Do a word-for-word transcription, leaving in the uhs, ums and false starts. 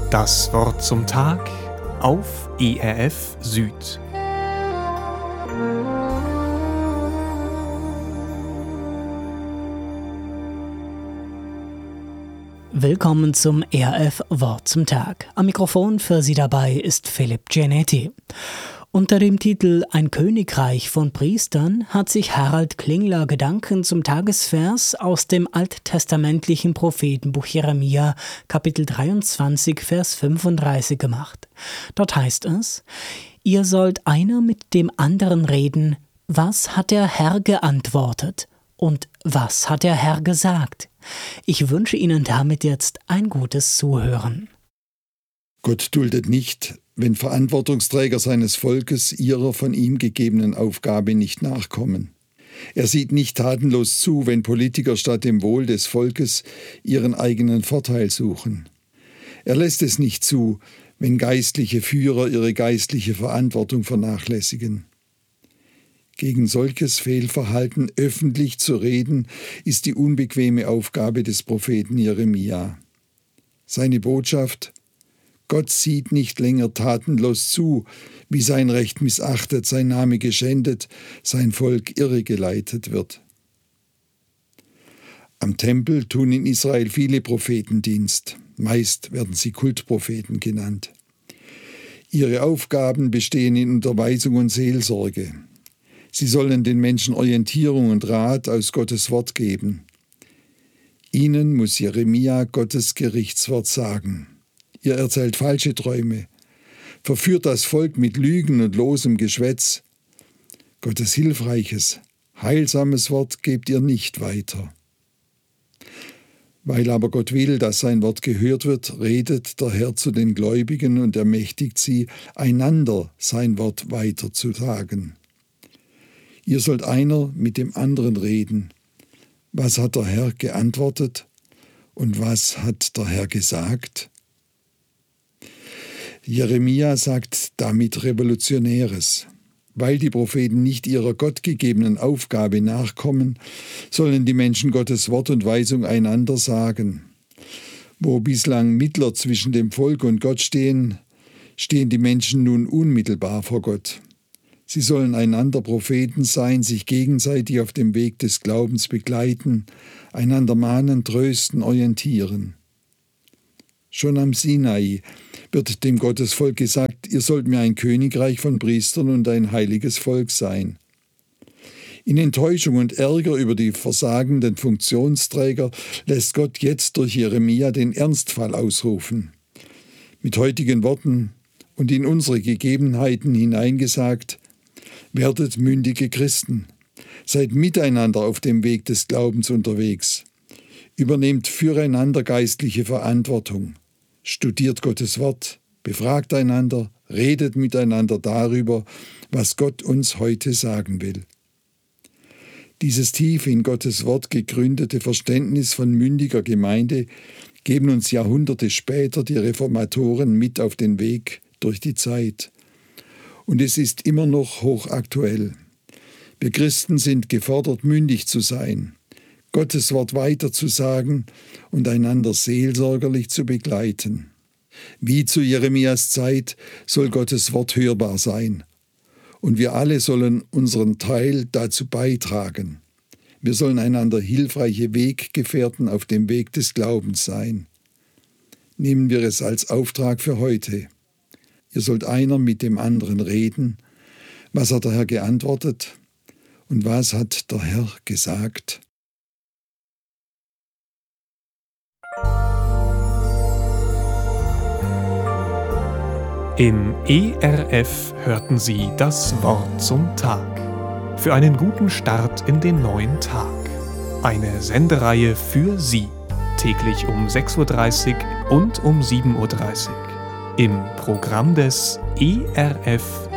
Das Wort zum Tag auf E R F Süd. Willkommen zum E R F Wort zum Tag. Am Mikrofon für Sie dabei ist Philipp Gianetti. Unter dem Titel Ein Königreich von Priestern hat sich Harald Klingler Gedanken zum Tagesvers aus dem alttestamentlichen Prophetenbuch Jeremia, Kapitel dreiundzwanzig, Vers fünfunddreißig gemacht. Dort heißt es: Ihr sollt einer mit dem anderen reden, was hat der Herr geantwortet und was hat der Herr gesagt? Ich wünsche Ihnen damit jetzt ein gutes Zuhören. Gott duldet nicht, wenn Verantwortungsträger seines Volkes ihrer von ihm gegebenen Aufgabe nicht nachkommen. Er sieht nicht tatenlos zu, wenn Politiker statt dem Wohl des Volkes ihren eigenen Vorteil suchen. Er lässt es nicht zu, wenn geistliche Führer ihre geistliche Verantwortung vernachlässigen. Gegen solches Fehlverhalten öffentlich zu reden, ist die unbequeme Aufgabe des Propheten Jeremia. Seine Botschaft: Gott sieht nicht länger tatenlos zu, wie sein Recht missachtet, sein Name geschändet, sein Volk irregeleitet wird. Am Tempel tun in Israel viele Propheten Dienst. Meist werden sie Kultpropheten genannt. Ihre Aufgaben bestehen in Unterweisung und Seelsorge. Sie sollen den Menschen Orientierung und Rat aus Gottes Wort geben. Ihnen muss Jeremia Gottes Gerichtswort sagen. Ihr erzählt falsche Träume, verführt das Volk mit Lügen und losem Geschwätz. Gottes hilfreiches, heilsames Wort gebt ihr nicht weiter. Weil aber Gott will, dass sein Wort gehört wird, redet der Herr zu den Gläubigen und ermächtigt sie, einander sein Wort weiterzusagen. Ihr sollt einer mit dem anderen reden. Was hat der Herr geantwortet und was hat der Herr gesagt? Jeremia sagt damit Revolutionäres. Weil die Propheten nicht ihrer gottgegebenen Aufgabe nachkommen, sollen die Menschen Gottes Wort und Weisung einander sagen. Wo bislang Mittler zwischen dem Volk und Gott stehen, stehen die Menschen nun unmittelbar vor Gott. Sie sollen einander Propheten sein, sich gegenseitig auf dem Weg des Glaubens begleiten, einander mahnen, trösten, orientieren. Schon am Sinai wird dem Gottesvolk gesagt, ihr sollt mir ein Königreich von Priestern und ein heiliges Volk sein. In Enttäuschung und Ärger über die versagenden Funktionsträger lässt Gott jetzt durch Jeremia den Ernstfall ausrufen. Mit heutigen Worten und in unsere Gegebenheiten hineingesagt: Werdet mündige Christen, seid miteinander auf dem Weg des Glaubens unterwegs. Übernehmt füreinander geistliche Verantwortung. Studiert Gottes Wort, befragt einander, redet miteinander darüber, was Gott uns heute sagen will. Dieses tief in Gottes Wort gegründete Verständnis von mündiger Gemeinde geben uns Jahrhunderte später die Reformatoren mit auf den Weg durch die Zeit. Und es ist immer noch hochaktuell. Wir Christen sind gefordert, mündig zu sein, Gottes Wort weiterzusagen und einander seelsorgerlich zu begleiten. Wie zu Jeremias Zeit soll Gottes Wort hörbar sein. Und wir alle sollen unseren Teil dazu beitragen. Wir sollen einander hilfreiche Weggefährten auf dem Weg des Glaubens sein. Nehmen wir es als Auftrag für heute. Ihr sollt einer mit dem anderen reden. Was hat der Herr geantwortet? Und was hat der Herr gesagt? Im E R F hörten Sie das Wort zum Tag. Für einen guten Start in den neuen Tag. Eine Sendereihe für Sie. Täglich um sechs Uhr dreißig und um sieben Uhr dreißig. Im Programm des E R F